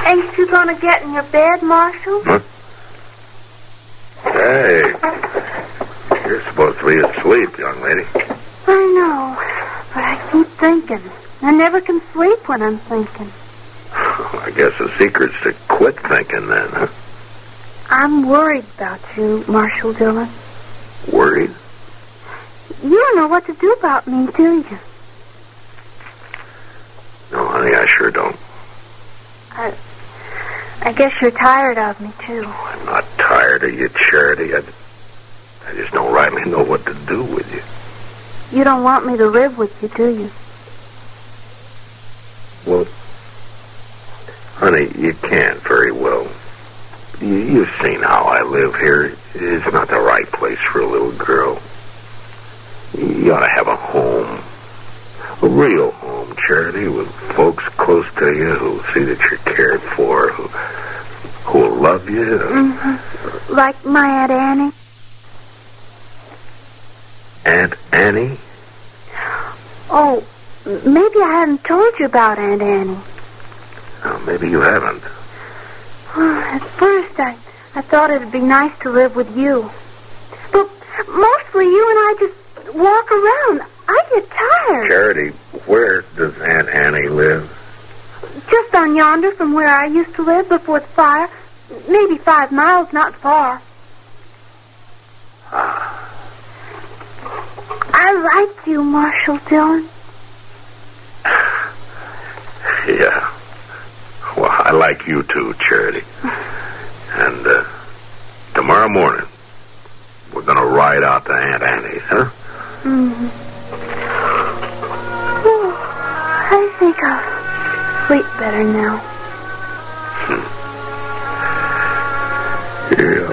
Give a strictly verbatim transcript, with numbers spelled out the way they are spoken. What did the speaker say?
Ain't you gonna get in your bed, Marshall? Huh? Hey, you're supposed to be asleep, young lady. I know, but I keep thinking. I never can sleep when I'm thinking. I guess the secret's to quit thinking then, huh? I'm worried about you, Marshall Dillon. Worried? You don't know what to do about me, do you? No, honey, I sure don't. I, I guess you're tired of me, too. I'm not tired of you, Charity. I, I just don't rightly know what to do with you. You don't want me to live with you, do you? Well, honey, you can't very well. You, you've seen how I live here. It's not the right place for a little girl. You ought to have a home. A real home, Charity, with folks close to you who'll see that you're cared for, who, who'll love you. Mm-hmm. Like my Aunt Annie? Aunt Annie? Oh, maybe I haven't told you about Aunt Annie. Oh, maybe you haven't. Well, at first, I, I thought it'd be nice to live with you. But mostly you and I just walk around. I get tired. Charity, where does Aunt Annie live? Just on yonder from where I used to live before the fire. Maybe five miles, not far. Ah. I like you, Marshall Dillon. Yeah. Well, I like you too, Charity. And uh, tomorrow morning, we're going to ride out to Aunt Annie's, huh? Mm-hmm. Oh, I think I'll sleep better now. Hmm. Yeah.